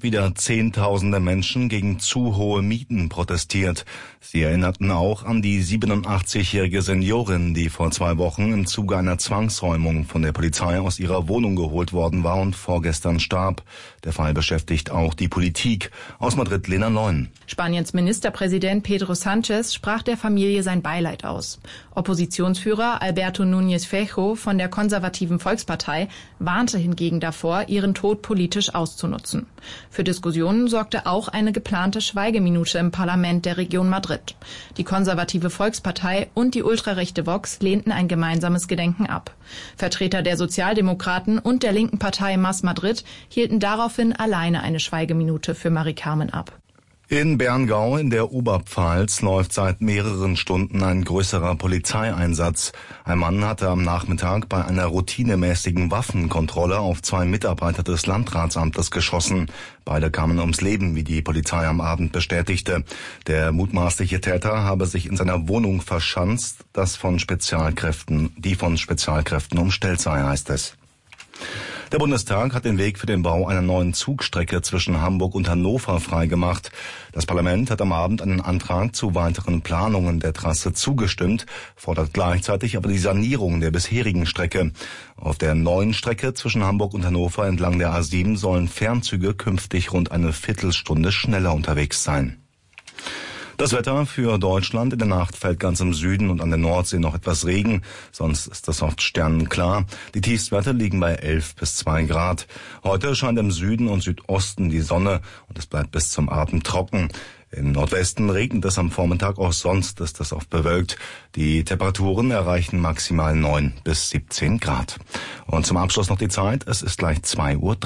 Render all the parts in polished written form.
wieder Zehntausende Menschen gegen zu hohe Mieten protestiert. Sie erinnerten auch an die 87-jährige Seniorin, die vor 2 Wochen im Zuge einer Zwangsräumung von der Polizei aus ihrer Wohnung geholt worden war und vorgestern starb. Der Fall beschäftigt auch die Politik. Aus Madrid, Lena Leun. Spaniens Ministerpräsident Pedro Sánchez sprach der Familie sein Beileid aus. Oppositionsführer Alberto Núñez Feijóo von der konservativen Volkspartei warnte hingegen davor, ihren Tod politisch auszunutzen. Für Diskussionen sorgte auch eine geplante Schweigeminute im Parlament der Region Madrid. Die konservative Volkspartei und die ultrarechte Vox lehnten ein gemeinsames Gedenken ab. Vertreter der Sozialdemokraten und der linken Partei Más Madrid hielten daraufhin alleine eine Schweigeminute für Mari Carmen ab. In Berngau in der Oberpfalz läuft seit mehreren Stunden ein größerer Polizeieinsatz. Ein Mann hatte am Nachmittag bei einer routinemäßigen Waffenkontrolle auf 2 Mitarbeiter des Landratsamtes geschossen. Beide kamen ums Leben, wie die Polizei am Abend bestätigte. Der mutmaßliche Täter habe sich in seiner Wohnung verschanzt, die von Spezialkräften umstellt sei, heißt es. Der Bundestag hat den Weg für den Bau einer neuen Zugstrecke zwischen Hamburg und Hannover freigemacht. Das Parlament hat am Abend einen Antrag zu weiteren Planungen der Trasse zugestimmt, fordert gleichzeitig aber die Sanierung der bisherigen Strecke. Auf der neuen Strecke zwischen Hamburg und Hannover entlang der A7 sollen Fernzüge künftig rund eine Viertelstunde schneller unterwegs sein. Das Wetter für Deutschland: in der Nacht fällt ganz im Süden und an der Nordsee noch etwas Regen, sonst ist es oft sternenklar. Die Tiefstwerte liegen bei 11 bis 2 Grad. Heute scheint im Süden und Südosten die Sonne und es bleibt bis zum Abend trocken. Im Nordwesten regnet es am Vormittag, auch sonst ist es oft bewölkt. Die Temperaturen erreichen maximal 9 bis 17 Grad. Und zum Abschluss noch die Zeit: es ist gleich 2:03 Uhr.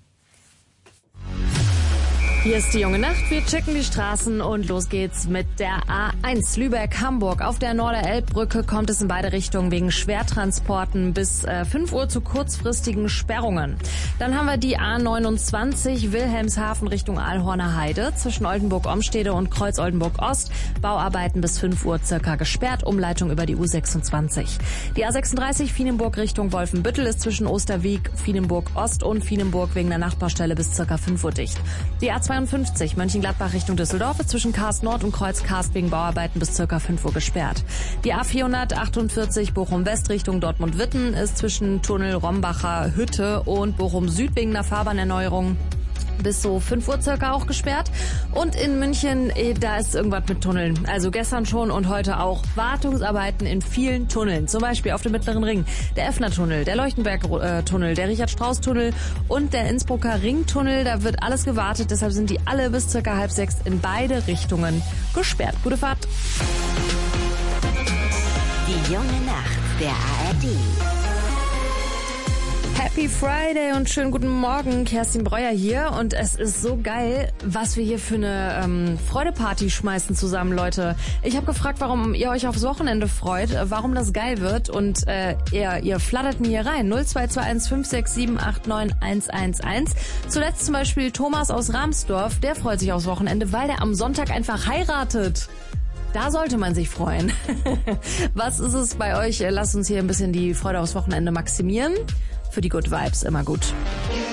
Hier ist die junge Nacht, wir checken die Straßen und los geht's mit der A1 Lübeck-Hamburg. Auf der Norder-Elb-Brücke kommt es in beide Richtungen wegen Schwertransporten bis 5 Uhr zu kurzfristigen Sperrungen. Dann haben wir die A29 Wilhelmshaven Richtung Aalhorner Heide zwischen Oldenburg-Omstede und Kreuz-Oldenburg-Ost. Bauarbeiten bis 5 Uhr circa gesperrt, Umleitung über die U26. Die A36 Fienenburg Richtung Wolfenbüttel ist zwischen Osterwieck, Fienenburg-Ost und Fienenburg wegen der Nachbaustelle bis circa 5 Uhr dicht. Die A52 Mönchengladbach Richtung Düsseldorf ist zwischen Karst Nord und Kreuz Karst wegen Bauarbeiten bis ca. 5 Uhr gesperrt. Die A448 Bochum West Richtung Dortmund-Witten ist zwischen Tunnel Rombacher Hütte und Bochum Süd wegen einer Fahrbahnerneuerung bis so 5 Uhr circa auch gesperrt. Und in München, da ist irgendwas mit Tunneln. Also gestern schon und heute auch Wartungsarbeiten in vielen Tunneln. Zum Beispiel auf dem Mittleren Ring. Der Effner-Tunnel, der Leuchtenberg-Tunnel, der Richard-Strauss-Tunnel und der Innsbrucker Ringtunnel. Da wird alles gewartet. Deshalb sind die alle bis circa 5:30 in beide Richtungen gesperrt. Gute Fahrt. Die junge Nacht der ARD. Happy Friday und schönen guten Morgen, Kerstin Breuer hier und es ist so geil, was wir hier für eine Freudeparty schmeißen zusammen, Leute. Ich habe gefragt, warum ihr euch aufs Wochenende freut, warum das geil wird und ihr flattert mir hier rein. 0221 567 89 111. Zuletzt zum Beispiel Thomas aus Ramsdorf, der freut sich aufs Wochenende, weil der am Sonntag einfach heiratet. Da sollte man sich freuen. Was ist es bei euch? Lasst uns hier ein bisschen die Freude aufs Wochenende maximieren. Für die Good Vibes immer gut.